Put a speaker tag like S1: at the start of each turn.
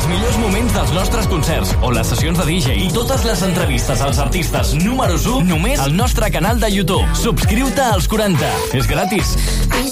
S1: millors moments dels nostres concerts o les sessions de DJ i totes les entrevistes als artistes números 1 només al nostre canal de YouTube. Subscriu-te als 40. És gratis.